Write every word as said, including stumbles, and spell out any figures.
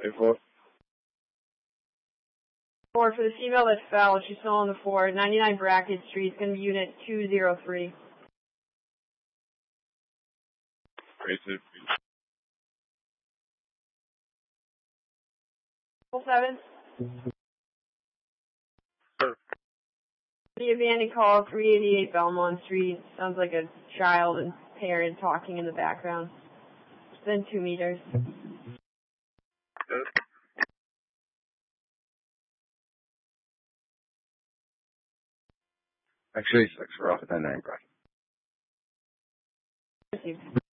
eight four. Four, for the female that fell, she's still on the floor, ninety-nine Brackett Street, it's going to be unit two zero three. Great, two. seven. Sir. The abandoned call, three eighty-eight Belmont Street. Sounds like a child and parent talking in the background. Within two meters. Good. Actually, six, we're off at that nine, bro. Received.